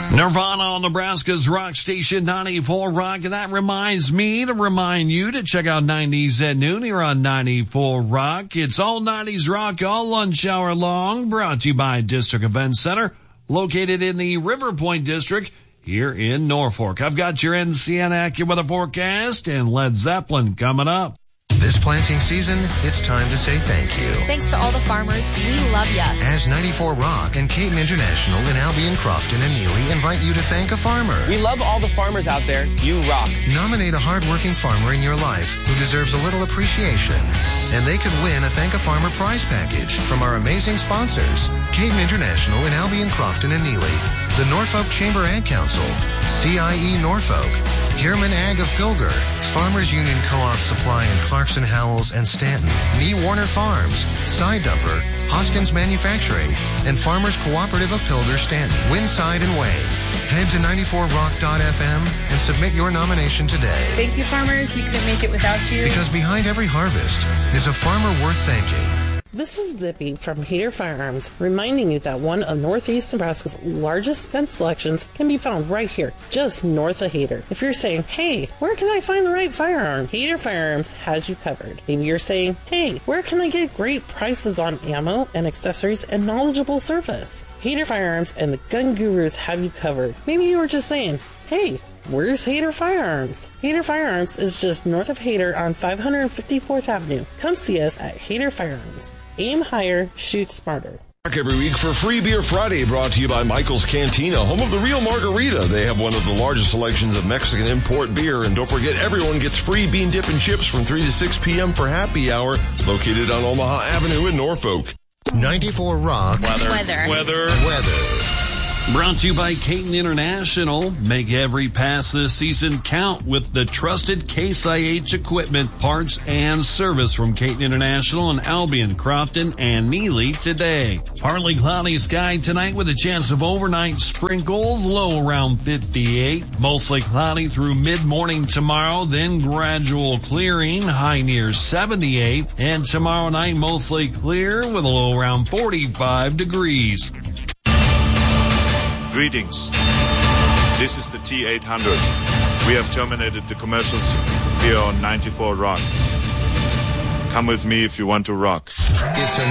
Nirvana on Nebraska's rock station 94 Rock, and that reminds me to remind you to check out 90s at noon here on 94 Rock. It's all 90s rock all lunch hour long, brought to you by District Event Center, located in the River Point District here in Norfolk. I've got your NCN AccuWeather forecast and Led Zeppelin coming up. This planting season, it's time to say thank you. Thanks to all the farmers. We love ya. As 94 Rock and Caton International in Albion, Crofton, and Neely invite you to thank a farmer. We love all the farmers out there. You rock. Nominate a hardworking farmer in your life who deserves a little appreciation. And they could win a Thank a Farmer prize package from our amazing sponsors, Caton International in Albion, Crofton, and Neely, the Norfolk Chamber Ag Council, CIE Norfolk, Hierman Ag of Pilger, Farmers Union Co-op Supply in Clarkson, Howells, and Stanton, Me Warner Farms, Side Dumper, Hoskins Manufacturing, and Farmers Cooperative of Pilger, Stanton, Winside, and Wayne. Head to 94rock.fm and submit your nomination today. Thank you, farmers. We couldn't make it without you. Because behind every harvest is a farmer worth thanking. This is Zippy from Hayter Firearms, reminding you that one of Northeast Nebraska's largest gun selections can be found right here, just north of Hayter. If you're saying, hey, where can I find the right firearm? Hayter Firearms has you covered. Maybe you're saying, hey, where can I get great prices on ammo and accessories and knowledgeable service? Hayter Firearms and the Gun Gurus have you covered. Maybe you were just saying, hey, where's Hayter Firearms? Hayter Firearms is just north of Hayter on 554th Avenue. Come see us at Hayter Firearms. Aim higher, shoot smarter. Every week for Free Beer Friday, brought to you by Michael's Cantina, home of the real margarita. They have one of the largest selections of Mexican import beer. And don't forget, everyone gets free bean dip and chips from 3 to 6 p.m. for happy hour, located on Omaha Avenue in Norfolk. 94 Rock. Weather. Brought to you by Caton International. Make every pass this season count with the trusted Case IH equipment, parts, and service from Caton International in Albion, Crofton, and Neely today. Partly cloudy sky tonight with a chance of overnight sprinkles, low around 58. Mostly cloudy through mid-morning tomorrow, then gradual clearing, high near 78. And tomorrow night, mostly clear with a low around 45 degrees. Greetings. This is the T800. We have terminated the commercials here on 94 Rock. Come with me if you want to rock. It's a